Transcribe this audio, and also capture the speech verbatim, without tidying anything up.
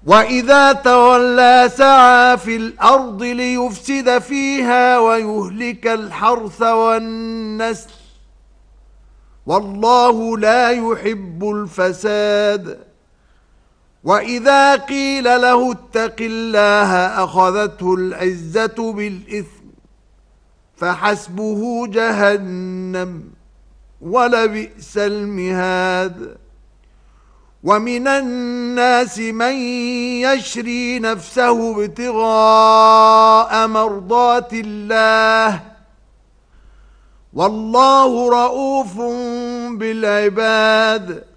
وإذا تولى سعى في الأرض ليفسد فيها ويهلك الحرث والنسل والله لا يحب الفساد. وإذا قيل له اتق الله أخذته العزة بالإثم فحسبه جهنم ولبئس المهاد. ومن الناس من يشري نفسه ابتغاء مرضات الله والله رؤوف بالعباد.